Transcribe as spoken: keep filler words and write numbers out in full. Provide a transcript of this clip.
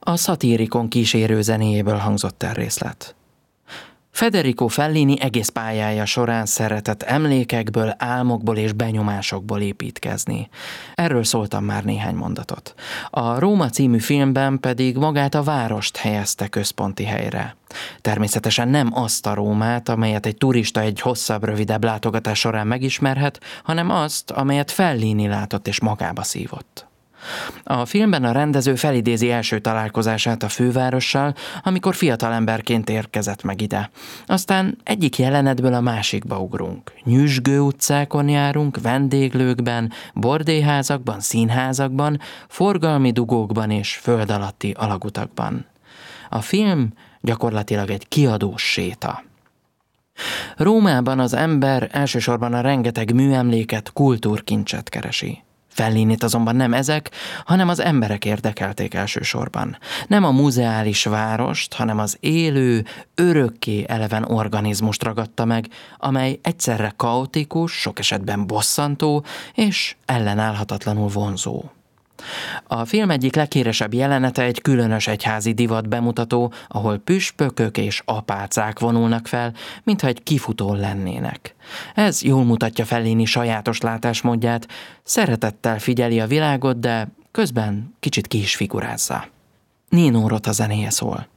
A szatírikon kísérő zenéjéből hangzott el részlet. Federico Fellini egész pályája során szeretett emlékekből, álmokból és benyomásokból építkezni. Erről szóltam már néhány mondatot. A Róma című filmben pedig magát a várost helyezte központi helyre. Természetesen nem azt a Rómát, amelyet egy turista egy hosszabb, rövidebb látogatás során megismerhet, hanem azt, amelyet Fellini látott és magába szívott. A filmben a rendező felidézi első találkozását a fővárossal, amikor fiatalemberként érkezett meg ide. Aztán egyik jelenetből a másikba ugrunk. Nyüzsgő utcákon járunk, vendéglőkben, bordélyházakban, színházakban, forgalmi dugókban és föld alatti alagutakban. A film gyakorlatilag egy kiadós séta. Rómában az ember elsősorban a rengeteg műemléket, kultúrkincset keresi. Fellinit azonban nem ezek, hanem az emberek érdekelték elsősorban. Nem a muzeális várost, hanem az élő, örökké eleven organizmust ragadta meg, amely egyszerre kaotikus, sok esetben bosszantó és ellenállhatatlanul vonzó. A film egyik leghíresebb jelenete egy különös egyházi divat bemutató, ahol püspökök és apácák vonulnak fel, mintha egy kifutón lennének. Ez jól mutatja Fellini sajátos látásmódját, szeretettel figyeli a világot, de közben kicsit ki is figurázza. Nino Rota zenéje szól.